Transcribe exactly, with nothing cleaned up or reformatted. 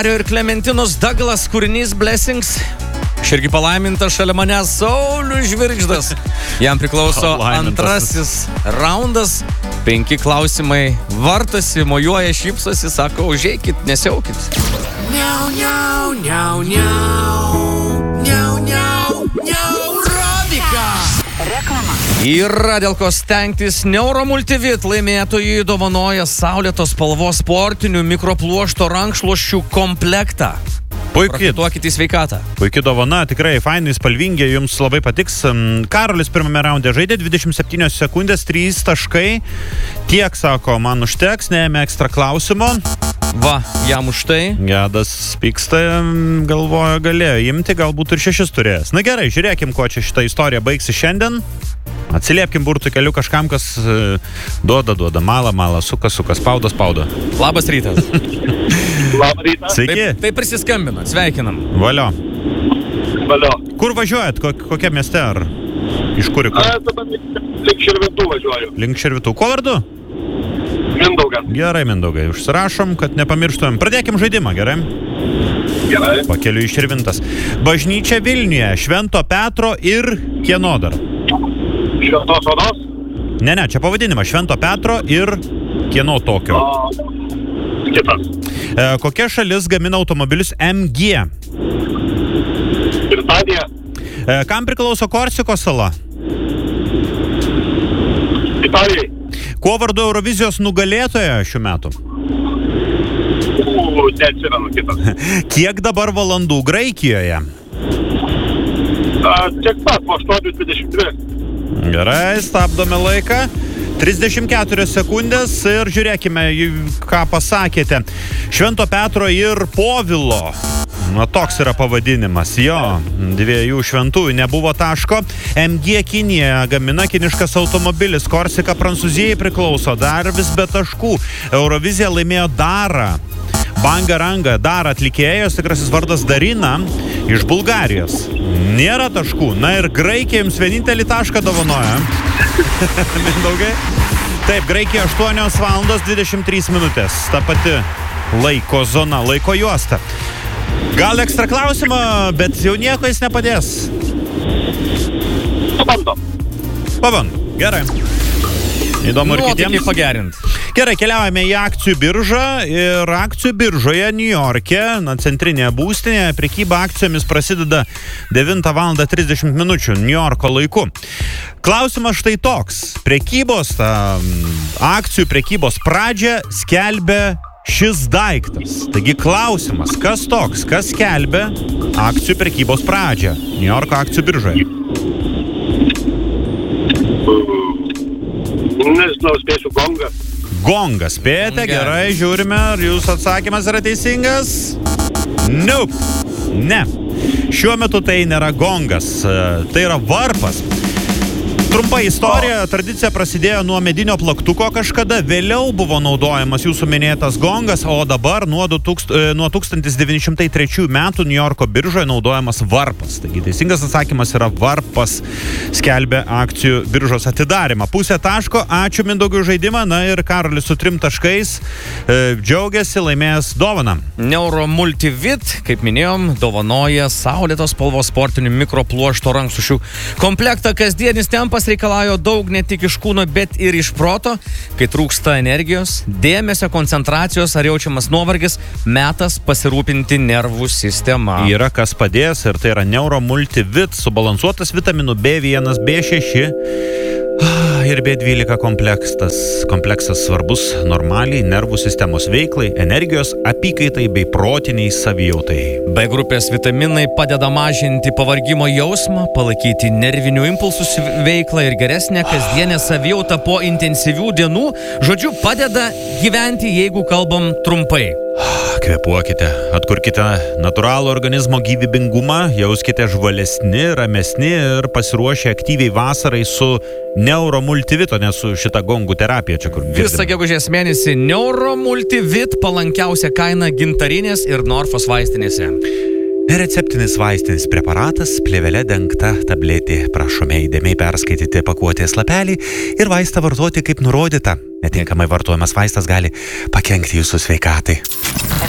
Mario ir Klementinos Douglas kūrinys Blessings. Aš irgi palaimintas šalia manęs Saulius Žvirgždas. Jam priklauso antrasis raundas. Penki klausimai. Vartasi, mojuoja, šypsosi, sako, užeikit, nesiaukit. Niau, niau, niau, niau. Niau, niau, niau, Rodika. Reklama. Yra dėl ko stengtis. Neuromultivit laimėtojai dovanoja saulėtos spalvos sportinių mikropluošto rankšluosčių komplektą. Puikiai. Prakituokit į sveikatą. Puikiai dovana, tikrai fainai, spalvingi, jums labai patiks. Karolis pirmame raunde žaidė dvidešimt septynios sekundės, trys taškai. Tiek, sako, man užteks, neėmė ekstra klausimo. Va, jam už tai. Gedas pyksta, galvoja, galėjo imti, galbūt ir šešis turėjęs. Na gerai, žiūrėkim, ko čia šitą istoriją baigsi šiandien. Atsiliepkim burtų keliu kažkam, kas uh, duoda, duoda, malą, malą, suka, suka, spaudo, spaudo. Labas rytas. Labas rytas. Sveiki. Taip, taip prisiskambinat, sveikinam. Valio. Valio. Kur važiuojat? Kok, kokia mieste ar iš kur? kur? A, dabar link Širvintų važiuoju. Link Širvintų. Ko vardu? Mindaugas. Gerai, Mindaugai, užsirašom, kad nepamirštumėm. Pradėkim žaidimą, gerai? Gerai. Pakeliu į Širvintas. Bažnyčia Vilniuje, Švento Petro ir kieno dar? Šventos Onos. Ne, ne, čia pavadinimas Švento Petro ir kieno tokio. O, kitas. E, kokia šalis gamina automobilius M G? Britanija. E, kam priklauso Korsiko sala? Italijai. Kuo vardu Eurovizijos nugalėtoja šių metų? U, neatsimenu kitas. Kiek dabar valandų Graikijoje? A, tiek pat, po aštuonių dvidešimt dvi. Gerai, stabdome laiką. trisdešimt keturios sekundės ir žiūrėkime, ką pasakėte. Švento Petro ir Povilo. Na, toks yra pavadinimas. Jo, dviejų šventųjų nebuvo taško. M G Kinija gamina kiniškas automobilis. Korsika Prancūzijai priklauso. Dar vis be taškų. Euroviziją laimėjo Dara. Banga Ranga, Dara atlikėjos, tikrasis vardas Darina iš Bulgarijos. Nėra taškų. Na ir Graikija jums vienintelį tašką dovanoja. Mindaugai. Taip, Graikija aštuonios valandos dvidešimt trys minutės. Ta pati laiko zona, laiko juosta. Gal ekstra klausimą, bet jau nieko jis nepadės. Pabandom. Pabandom. Gerai. Įdomu ir kitiems. Nuotaikį pagerint. Gerai, keliaujame į akcijų biržą ir akcijų biržoje New York'e, na, centrinėje būstinėje, prekyba akcijomis prasideda devintą valandą trisdešimt minučių New Yorko laiku. Klausimas štai toks. Prekybos, ta, akcijų prekybos pradžią skelbia šis daiktas. Taigi klausimas, kas toks, kas skelbia akcijų prekybos pradžią New Yorko akcijų biržoje? Nežinau, spėsiu gongas. Gongas, spėjate, gerai, žiūrime, ar jūsų atsakymas yra teisingas? Nope. Ne. Šiuo metu tai nėra gongas, tai yra varpas. Trumpa istorija, tradicija prasidėjo nuo medinio plaktuko kažkada, vėliau buvo naudojamas jūsų minėtas gongas, o dabar nuo, nuo tūkstantis devyni šimtai trečiųjų metų New Yorko biržoje naudojamas varpas. Taigi teisingas atsakymas yra varpas, skelbia akcijų biržos atidarimą. Pusė taško, ačiū Mindaugui žaidimą, na ir Karolis su trim taškais e, džiaugiasi laimėjęs dovaną. Neuromultivit, kaip minėjom, dovanoja saulėtos spalvos sportinių mikropluošto rankšluosčių komplektą. Kasdienis tempas reikalauja daug ne tik iš kūno, bet ir iš proto. Kai trūksta energijos, dėmesio, koncentracijos ar jaučiamas nuovargis, metas pasirūpinti nervų sistema. Yra kas padės ir tai yra Neuromultivit, subalansuotas vitaminų B vienas, B šeši ir B dvylika kompleksas. Kompleksas svarbus normaliai nervų sistemos veiklai, energijos apykaitai bei protiniai savijautai. B grupės vitaminai padeda mažinti pavargimo jausmą, palaikyti nervinių impulsų veiklą ir geresnę kasdienę savijautą po intensyvių dienų. Žodžiu, padeda gyventi, jeigu kalbam trumpai. Kvėpuokite, atkurkite natūralų organizmo gyvybingumą, jauskite žvalesni, ramesni ir pasiruošę aktyviai vasarai su Neuromultivit, o ne su šita gongų terapija čia, kur girdime. Visą gegužės mėnesį Neuromultivit palankiausia kaina gintarinės ir Norfos vaistinėse. Nereceptinis vaistinis preparatas, plėvele dengta tabletė. Prašome įdėmiai perskaityti pakuotės lapelį ir vaistą vartoti kaip nurodyta. Netinkamai vartojamas vaistas gali pakenkti jūsų sveikatai.